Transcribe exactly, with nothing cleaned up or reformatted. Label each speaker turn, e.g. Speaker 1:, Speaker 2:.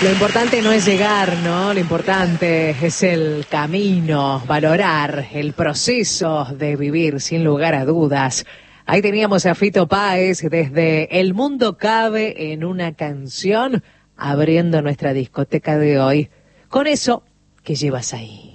Speaker 1: Lo importante no es llegar, ¿no? Lo importante es el camino, valorar el proceso de vivir, sin lugar a dudas. Ahí teníamos a Fito Páez desde El Mundo Cabe en una canción, abriendo nuestra discoteca de hoy. Con eso, ¿qué llevas ahí?